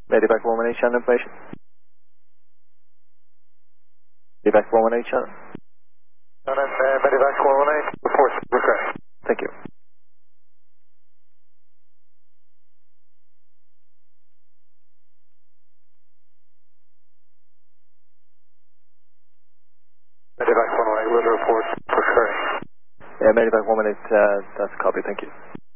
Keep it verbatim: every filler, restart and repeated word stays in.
Medevac one one eight channel information. Medevac one one eight channel. Uh, Medevac one one eight, report, request. Thank you. Medevac one one eight, will report, request. Yeah, Medevac one one eight, uh, that's a copy, thank you.